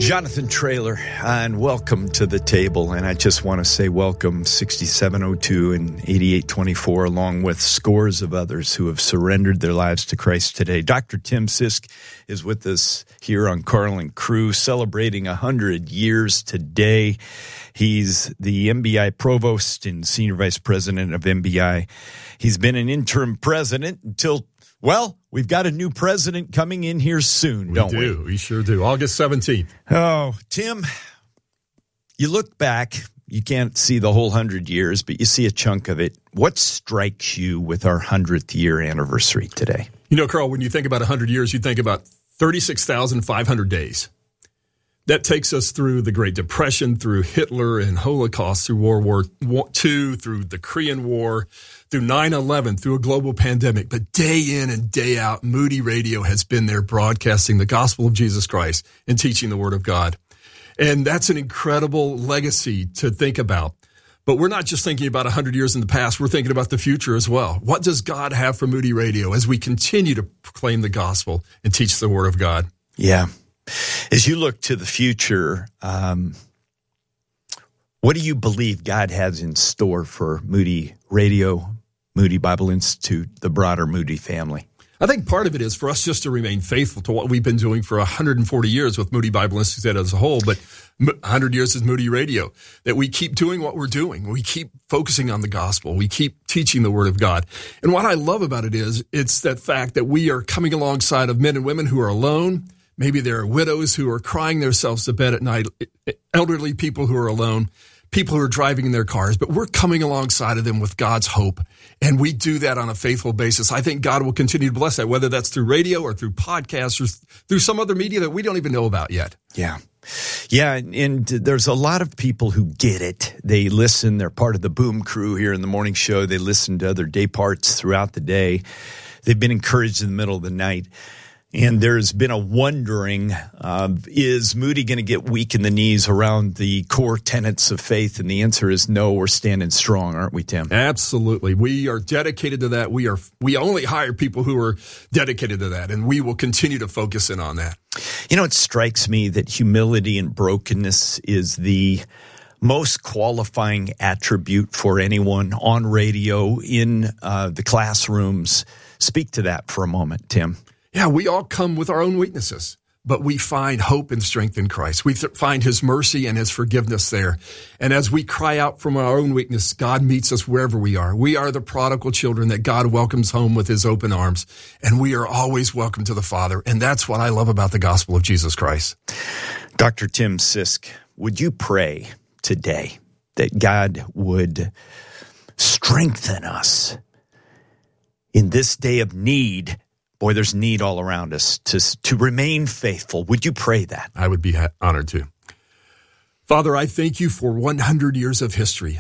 Jonathan Traylor, and welcome to the table. And I just want to say welcome 6702 and 8824, along with scores of others who have surrendered their lives to Christ today. Dr. Tim Sisk is with us here on Carl & Crew, celebrating 100 years today. He's the MBI provost and senior vice president of MBI. He's been an interim president until, well, we've got a new president coming in here soon, don't we? We sure do. August 17th. Oh, Tim, you look back, you can't see the whole 100 years, but you see a chunk of it. What strikes you with our 100th year anniversary today? You know, Carl, when you think about 100 years, you think about 36,500 days. That takes us through the Great Depression, through Hitler and Holocaust, through World War II, through the Korean War, through 9/11, through a global pandemic. But day in and day out, Moody Radio has been there broadcasting the gospel of Jesus Christ and teaching the Word of God. And that's an incredible legacy to think about. But we're not just thinking about 100 years in the past. We're thinking about the future as well. What does God have for Moody Radio as we continue to proclaim the gospel and teach the Word of God? Yeah. As you look to the future, what do you believe God has in store for Moody Radio, Moody Bible Institute, the broader Moody family? I think part of it is for us just to remain faithful to what we've been doing for 140 years with Moody Bible Institute as a whole, but 100 years is Moody Radio, that we keep doing what we're doing. We keep focusing on the gospel. We keep teaching the Word of God. And what I love about it is it's that fact that we are coming alongside of men and women who are alone. Maybe there are widows who are crying themselves to bed at night, elderly people who are alone, people who are driving in their cars, but we're coming alongside of them with God's hope, and we do that on a faithful basis. I think God will continue to bless that, whether that's through radio or through podcasts or through some other media that we don't even know about yet. Yeah. Yeah, and there's a lot of people who get it. They listen. They're part of the Boom Crew here in the morning show. They listen to other day parts throughout the day. They've been encouraged in the middle of the night. And there's been a wondering, is Moody going to get weak in the knees around the core tenets of faith? And the answer is no, we're standing strong, aren't we, Tim? Absolutely. We are dedicated to that. We only hire people who are dedicated to that, and we will continue to focus in on that. You know, it strikes me that humility and brokenness is the most qualifying attribute for anyone on radio, in the classrooms. Speak to that for a moment, Tim. Yeah, we all come with our own weaknesses, but we find hope and strength in Christ. We find His mercy and His forgiveness there. And as we cry out from our own weakness, God meets us wherever we are. We are the prodigal children that God welcomes home with His open arms, and we are always welcome to the Father. And that's what I love about the gospel of Jesus Christ. Dr. Tim Sisk, would you pray today that God would strengthen us in this day of need? Boy, there's need all around us to remain faithful. Would you pray that? I would be honored to. Father, I thank you for 100 years of history,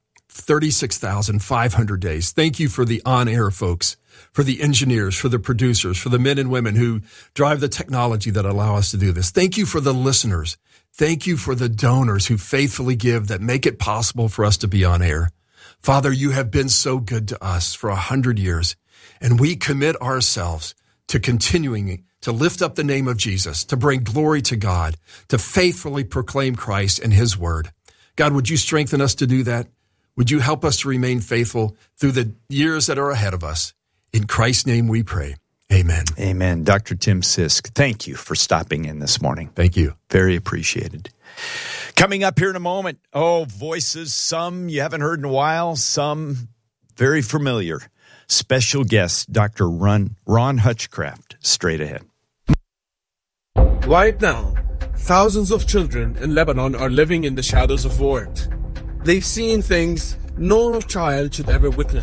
36,500 days. Thank you for the on-air folks, for the engineers, for the producers, for the men and women who drive the technology that allow us to do this. Thank you for the listeners. Thank you for the donors who faithfully give that make it possible for us to be on air. Father, you have been so good to us for 100 years. And we commit ourselves to continuing to lift up the name of Jesus, to bring glory to God, to faithfully proclaim Christ and His Word. God, would you strengthen us to do that? Would you help us to remain faithful through the years that are ahead of us? In Christ's name we pray. Amen. Amen. Dr. Tim Sisk, thank you for stopping in this morning. Thank you. Very appreciated. Coming up here in a moment, voices, some you haven't heard in a while, some very familiar. Special guest, Dr. Ron Hutchcraft, straight ahead. Right now, thousands of children in Lebanon are living in the shadows of war. They've seen things no child should ever witness.